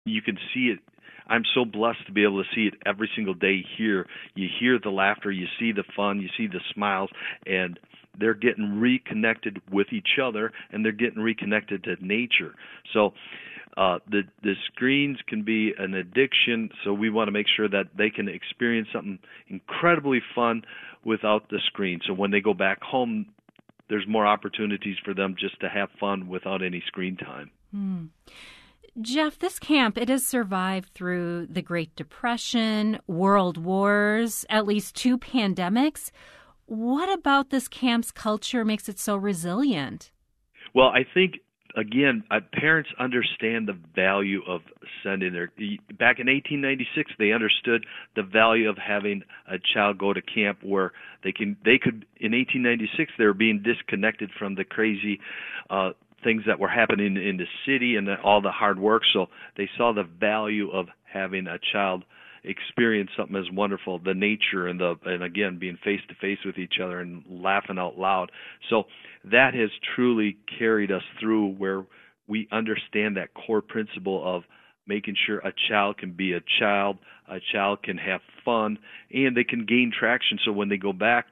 You can see it. I'm so blessed to be able to see it every single day here. You hear the laughter, you see the fun, you see the smiles, and they're getting reconnected with each other, and they're getting reconnected to nature. So the screens can be an addiction, so we want to make sure that they can experience something incredibly fun without the screen. So when they go back home, there's more opportunities for them just to have fun without any screen time. Jeff, this camp, it has survived through the Great Depression, world wars, at least 2 pandemics. What about this camp's culture makes it so resilient? Well, I think, again, parents understand the value of sending their... Back in 1896, they understood the value of having a child go to camp where they could... In 1896, they were being disconnected from the crazy things that were happening in the city and all the hard work. So they saw the value of having a child experience something as wonderful, the nature and again, being face to face with each other and laughing out loud. So that has truly carried us through where we understand that core principle of making sure a child can be a child can have fun, and they can gain traction. So when they go back,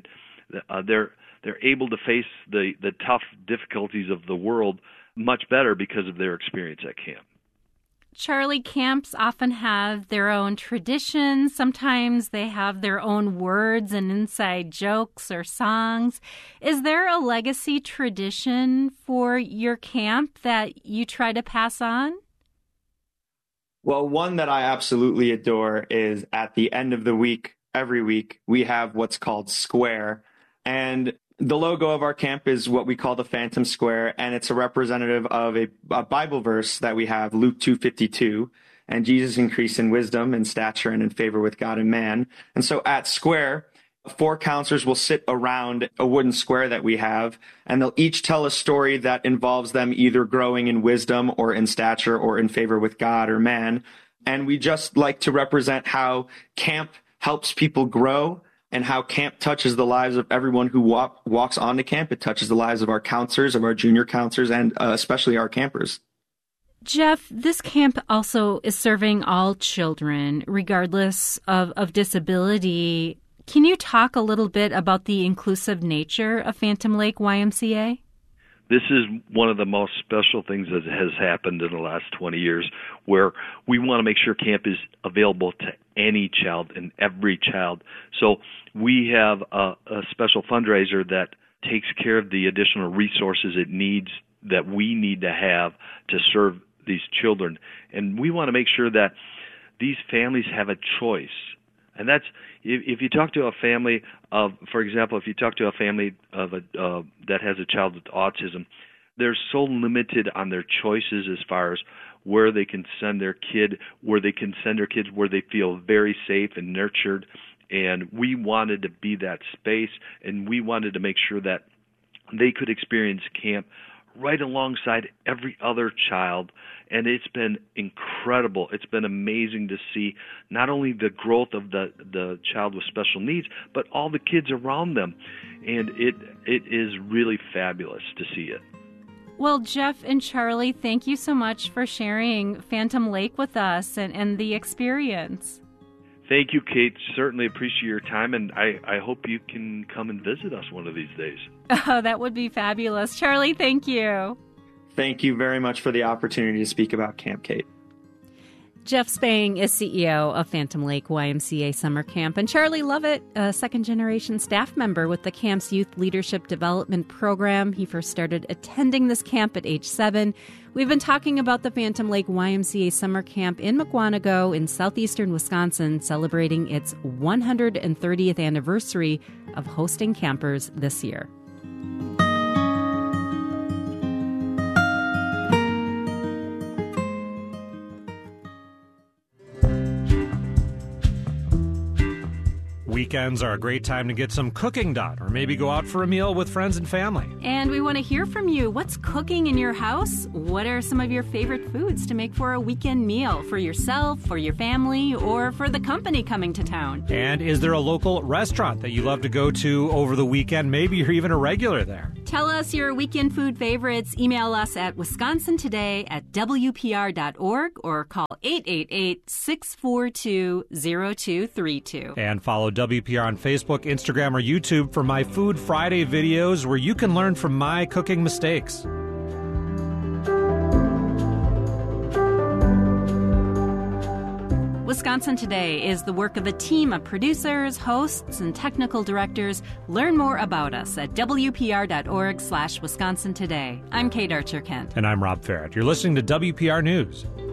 they're able to face the tough difficulties of the world much better because of their experience at camp. Charlie, camps often have their own traditions. Sometimes they have their own words and inside jokes or songs. Is there a legacy tradition for your camp that you try to pass on? Well, one that I absolutely adore is at the end of the week, every week, we have what's called Square. And the logo of our camp is what we call the Phantom Square, and it's a representative of a Bible verse that we have, Luke 2:52, and Jesus increased in wisdom and stature and in favor with God and man. And so at Square, 4 counselors will sit around a wooden square that we have, and they'll each tell a story that involves them either growing in wisdom or in stature or in favor with God or man. And we just like to represent how camp helps people grow, and how camp touches the lives of everyone who walks onto camp. It touches the lives of our counselors, of our junior counselors, and especially our campers. Jeff, this camp also is serving all children, regardless of disability. Can you talk a little bit about the inclusive nature of Phantom Lake YMCA? This is one of the most special things that has happened in the last 20 years, where we want to make sure camp is available to any child and every child. So we have a special fundraiser that takes care of the additional resources that we need to have to serve these children. And we want to make sure that these families have a choice. And that's, if you talk to a family of, for example, if you talk to a family of that has a child with autism, they're so limited on their choices as far as where they can send their kid, where they can send their kids where they feel very safe and nurtured. And we wanted to be that space, and we wanted to make sure that they could experience camp right alongside every other child. And it's been incredible. It's been amazing to see not only the growth of the child with special needs, but all the kids around them. And it is really fabulous to see it. Well, Jeff and Charlie, thank you so much for sharing Phantom Lake with us and the experience. Thank you, Kate. Certainly appreciate your time, and I hope you can come and visit us one of these days. Oh, that would be fabulous. Charlie, thank you. Thank you very much for the opportunity to speak about Camp Kate. Jeff Spang is CEO of Phantom Lake YMCA Summer Camp, and Charlie Lovett, a second-generation staff member with the camp's Youth Leadership Development Program. He first started attending this camp at age 7. We've been talking about the Phantom Lake YMCA Summer Camp in Mukwonago in southeastern Wisconsin, celebrating its 130th anniversary of hosting campers this year. Weekends are a great time to get some cooking done, or maybe go out for a meal with friends and family. And we want to hear from you. What's cooking in your house? What are some of your favorite foods to make for a weekend meal for yourself, for your family, or for the company coming to town? And is there a local restaurant that you love to go to over the weekend? Maybe you're even a regular there. Tell us your weekend food favorites. Email us at wisconsintoday@wpr.org or call 888-642-0232. And follow WPR on Facebook, Instagram, or YouTube for my Food Friday videos where you can learn from my cooking mistakes. Wisconsin Today is the work of a team of producers, hosts, and technical directors. Learn more about us at wpr.org/Wisconsin Today. I'm Kate Archer-Kent. And I'm Rob Farrett. You're listening to WPR News.